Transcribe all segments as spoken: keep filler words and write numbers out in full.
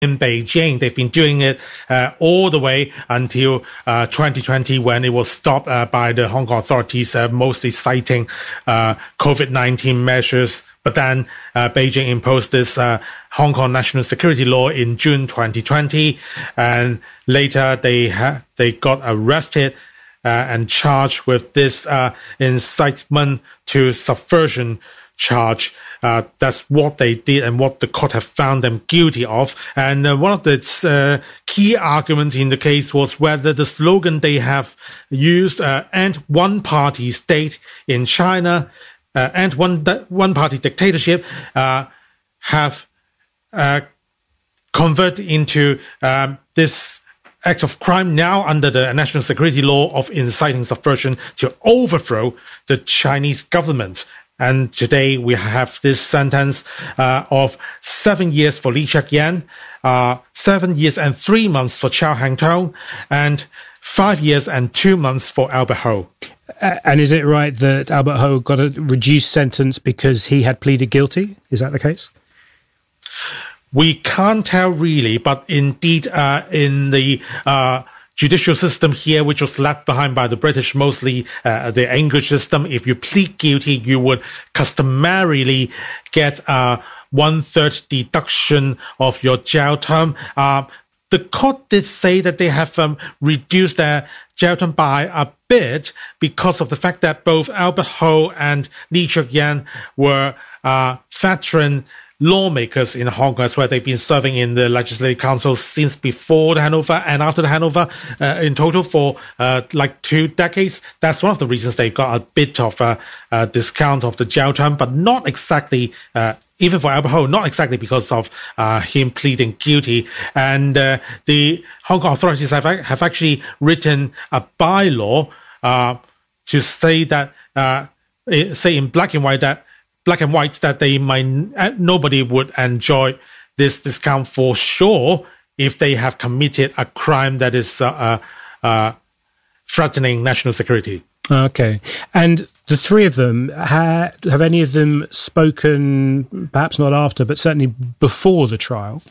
in Beijing. They've been doing it uh, all the way until uh, twenty twenty, when it was stopped uh, by the Hong Kong authorities, uh, mostly citing uh, COVID nineteen measures. But then uh, Beijing imposed this uh, Hong Kong national security law in June twenty twenty, and later they ha- they got arrested uh, and charged with this uh, incitement to subversion charge. Uh, that's what they did and what the court have found them guilty of. And uh, one of the uh, key arguments in the case was whether the slogan they have used, uh, "End one party state in China," uh, "End one one party dictatorship," uh, have uh, converted into um, this act of crime now under the national security law of inciting subversion to overthrow the Chinese government. And today we have this sentence uh, of seven years for Lee Cheuk-yan, uh, seven years and three months for Chow Hang-tung, and five years and two months for Albert Ho. Uh, and is it right that Albert Ho got a reduced sentence because he had pleaded guilty? Is that the case? We can't tell really, but indeed uh, in the uh judicial system here, which was left behind by the British, mostly uh, the English system, if you plead guilty, you would customarily get a uh, one-third deduction of your jail term. Uh, the court did say that they have um, reduced their jail term by a bit because of the fact that both Albert Ho and Lee Cheuk-yan were uh, veteran lawmakers in Hong Kong as well. They've been serving in the Legislative Council since before the handover and after the handover, uh, in total for uh, like two decades. That's one of the reasons they got a bit of a, a discount of the jail term, but not exactly, uh, even for Albert Ho, not exactly because of uh, him pleading guilty. And uh, the Hong Kong authorities have, have actually written a bylaw uh, to say that, uh, say in black and white that black and white that they might, nobody would enjoy this discount for sure if they have committed a crime that is uh, uh, uh, threatening national security. Okay. And the three of them, ha- have any of them spoken, perhaps not after, but certainly before the trial?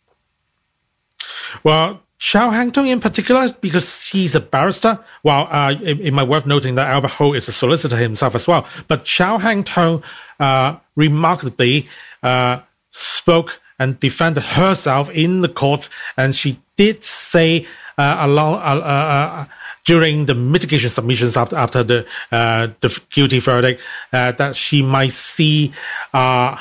Well, Chow Hang-tung in particular, because he's a barrister. Well, uh, it, it might worth noting that Albert Ho is a solicitor himself as well. But Chow Hang-tung, uh, remarkably, uh, spoke and defended herself in the court. And she did say, uh, along, uh, uh, during the mitigation submissions after, after the, uh, the guilty verdict, uh, that she might see, uh,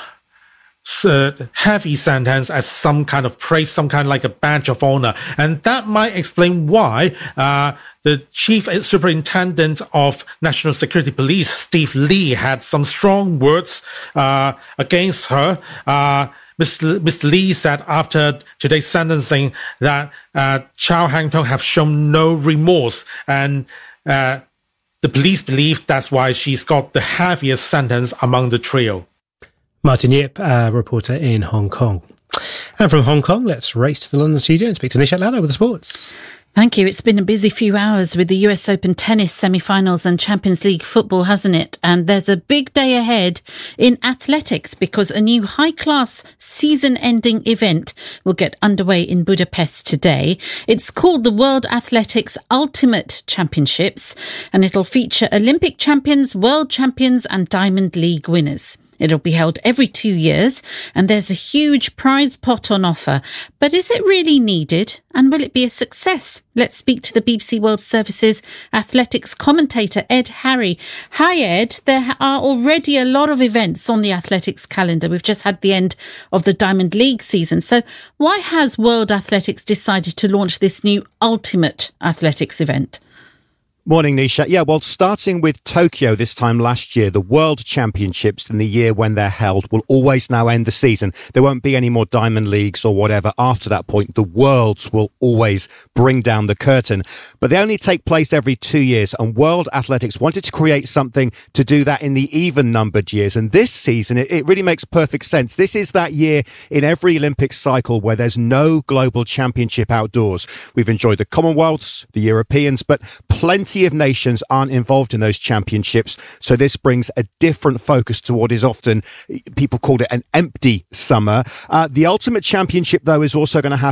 Uh, heavy sentence as some kind of praise, some kind of like a badge of honor. And that might explain why uh the Chief Superintendent of National Security Police, Steve Lee, had some strong words uh against her. Uh Mister Lee said after today's sentencing that uh Chow Hang-tung have shown no remorse, and uh the police believe that's why she's got the heaviest sentence among the trio. Martin Yip, a reporter in Hong Kong. And from Hong Kong, let's race to the London studio and speak to Nishat Ladda with the sports. Thank you. It's been a busy few hours with the U S Open tennis semi-finals and Champions League football, hasn't it? And there's a big day ahead in athletics because a new high-class season-ending event will get underway in Budapest today. It's called the World Athletics Ultimate Championships, and it'll feature Olympic champions, world champions and Diamond League winners. It'll be held every two years and there's a huge prize pot on offer. But is it really needed and will it be a success? Let's speak to the B B C World Service's athletics commentator, Ed Harry. Hi, Ed. There are already a lot of events on the athletics calendar. We've just had the end of the Diamond League season. So why has World Athletics decided to launch this new ultimate athletics event? Morning, Nisha. Yeah, well, starting with Tokyo this time last year, the World Championships in the year when they're held will always now end the season. There won't be any more Diamond Leagues or whatever after that point. The Worlds will always bring down the curtain. But they only take place every two years, and World Athletics wanted to create something to do that in the even-numbered years. And this season, it, it really makes perfect sense. This is that year in every Olympic cycle where there's no global championship outdoors. We've enjoyed the Commonwealths, the Europeans, but plenty plenty of nations aren't involved in those championships. So this brings a different focus to what is often, people called it an empty summer. Uh, the Ultimate Championship, though, is also going to have